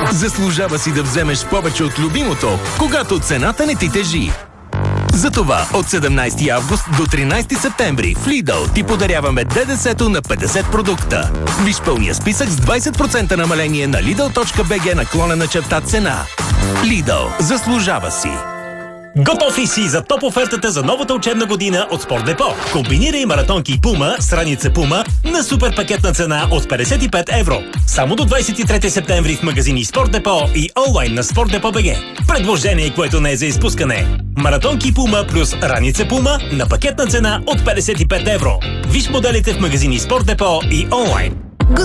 Заслужава си да вземеш повече от любимото, когато цената не ти тежи. Затова от 17 август до 13 септември в Lidl ти подаряваме ДДС-то на 50 продукта. Виж пълния списък с 20% намаление на lidl.bg/цена. Lidl. Заслужава си. Готов ли си за топ офертата за новата учебна година от Спорт Депо? Комбинирай маратонки и Пума с раница Пума на супер пакетна цена от 55 евро. Само до 23 септември в магазини Спорт Депо и онлайн на sportdepo.bg. Предложение, което не е за изпускане. Маратонки Пума плюс раница Пума на пакетна цена от 55 евро. Виж моделите в магазини Спорт Депо и онлайн.